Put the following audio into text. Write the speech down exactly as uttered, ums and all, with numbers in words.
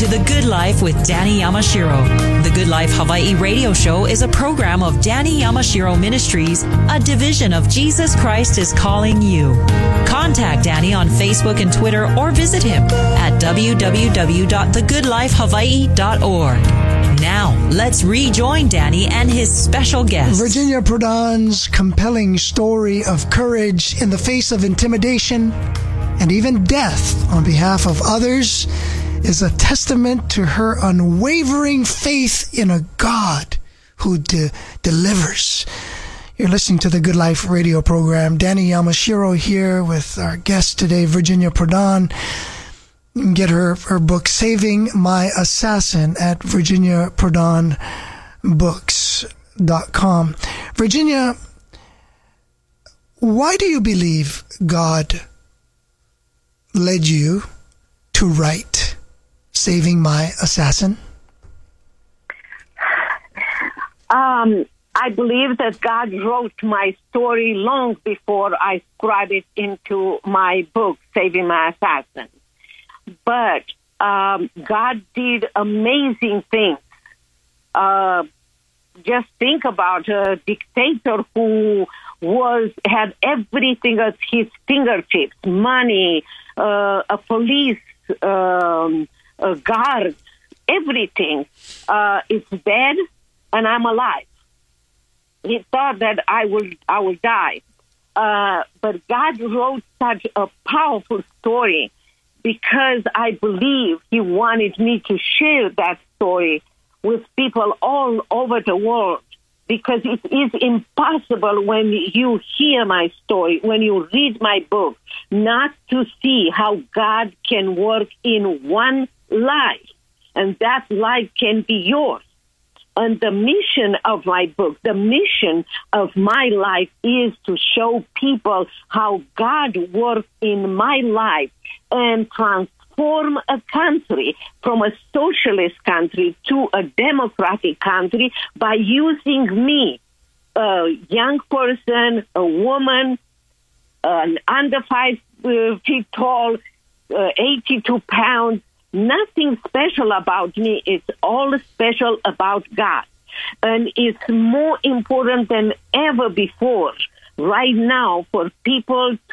to The Good Life with Danny Yamashiro. The Good Life Hawaii radio show is a program of Danny Yamashiro Ministries, a division of Jesus Christ is Calling You. Contact Danny on Facebook and Twitter or visit him at w w w dot the good life hawaii dot org. Now, let's rejoin Danny and his special guest. Virginia Prodan's compelling story of courage in the face of intimidation and even death on behalf of others is a testament to her unwavering faith in a God who de- delivers. You're listening to the Good Life radio program. Danny Yamashiro here with our guest today, Virginia Prodan. You can get her, her book, Saving My Assassin, at virginia prodan books dot com. Virginia, why do you believe God led you to write Saving My Assassin? Um, I believe that God wrote my story long before I scribed it into my book, Saving My Assassin. But um, God did amazing things. Uh, just think about a dictator who was had everything at his fingertips: money, uh, a police, um, a guard, everything. Uh, is dead, and I'm alive. He thought that I will, I will die. Uh, but God wrote such a powerful story because I believe He wanted me to share that story with people all over the world. Because it is impossible when you hear my story, when you read my book, not to see how God can work in one life, and that life can be yours. And the mission of my book, the mission of my life is to show people how God works in my life and transform a country from a socialist country to a democratic country by using me, a young person, a woman, an under five uh, feet tall, uh, eighty-two pounds. Nothing special about me. It's all special about God. And it's more important than ever before right now for people